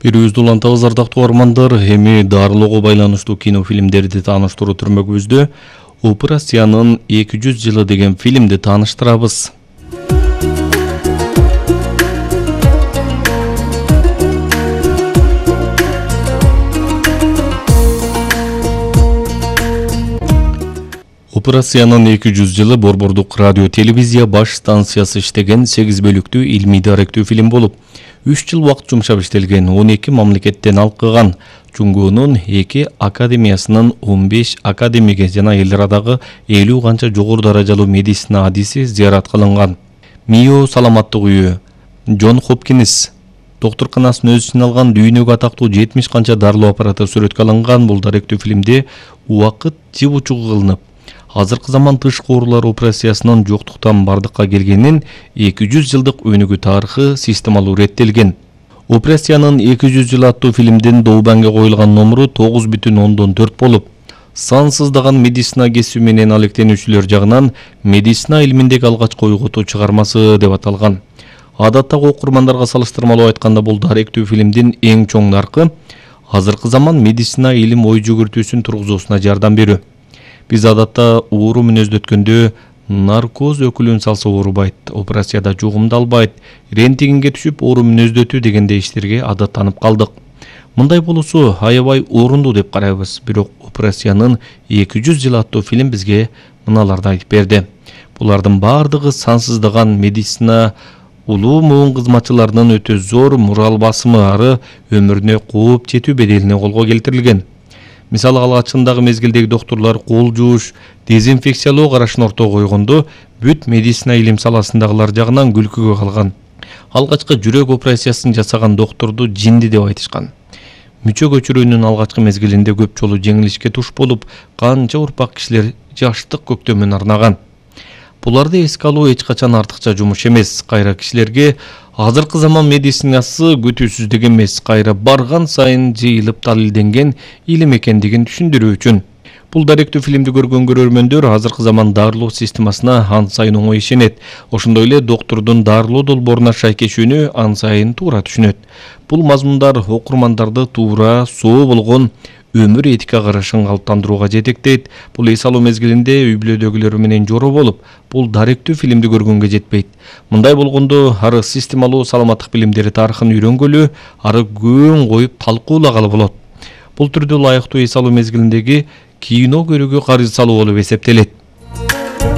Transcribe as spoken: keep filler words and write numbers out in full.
Берүүбүздү улантабыз ардактуу угармандар, эми дарылоого байланыштуу кинофильмдерди тааныштыруу түрмөгүбүздө Операциянын эки жүз жылы деген фильмди тааныштырабыз. Операциянын эки жүз жылы Борбордук радио телевизия баш станциясы иштеген сегиз бөлүктүү илмий даректүү фильм болуп, үч жыл убакыт жумшап иштелген, он эки мамлекеттен алкыган. Чуңгуунун эки академиясынын он беш академиги жана эл арадагы элүү канча жогору даражалуу медицина адиси зыярат кылынган. Мио саламаттык үйү, Джон Хопкинс доктурканасынын өз ичине алган дүйнөгө атактуу жетимиш канча дарылоо аппараты сүрөткө алынган. Бул даректүү фильмде убакыт жып учугу кылынып, азыркы заман тышкы оорулар операциясынын жоктуктан бардыкка келгенин эки жүз жылдык өнүгүү тарыхы системалуу реттелген. Операциянын эки жүз жылы аттуу фильмдин Доубанга коюлган номуру тогуз бүтүн ондон төрт болуп, сансыздаган медицина кесиби менен алектенүүчүлөр жагынан медицина илиминдеги алгачкы ойготуу чыгармасы деп аталган. Адаттагы окурмандарга салыштырмалуу айтканда, бул даректүү фильмдин эң чоң наркы азыркы заман медицина илим ой жүгүртүүсүн тургузуусуна жардам берүү. Биз адатта оору мүнөздөткөндө наркоз өкүлүн салса оорубайт, операцияда жугумду албайт, рентгенге түшүп оору мүнөздөтүү дегендей иштерге адаттанып калдык. Мындай болуусу аябай орунду деп карайбыз, бирок Операциянын эки жүз жылы аттуу фильм бизге мыналарды айтып берди. Булардын бардыгы сансыздаган медицина улуу муун кызматчыларынын өтө зор мурал басымы ары өмүрүнө кооп жетүү беделине колго келтирилген. Мисалы, алгачындагы мезгилдеги доктурлар кол жууш, дезинфекциялоо карашын ортого койгондо бүт медицина илим саласындагылар жагынан күлкүгө калган. Алгачкы жүрөк операциясын жасаган доктурду жинди деп айтышкан. Мүчө көчүрүүнүн алгачкы мезгилинде көп жолу жеңилишке туш болуп, канча урпак кишилер жаштык көктөмүн арнаган. Буларды эске алуу эч качан артыкча жумуш эмес. Кайра кишилерге азыркы заман медицинасы күтүүсүздүк эмес, кайра барган сайын жыйылып далилденген илим экендигин түшүндүрүү үчүн. Бул даректүү фильмди көргөн көрөрмөндөр азыркы заман дарылоо системасына ан сайын оңой ишенет. Ошондой эле доктурдун дарылоо долбооруна шайкешүүнү ан сайын туура түшүнөт. Бул мазмундар окурмандарды туура, соо болгон өмүр этика карашын калыптандырууга жетектейт. Бул эс алуу мезгилинде үй бүлөдөгүлөр менен жоро болуп, бул даректүү фильмди көргөнгө жетпейт. Мындай болгондо ары системалуу саламаттык билимдери тарыхын үйрөнгөлү, ары көң коюп талкуулагалы болот. Бул түрдө лайыктуу эс алуу мезгилиндеги кино көрүүгө каржы салуу болуп эсептелет.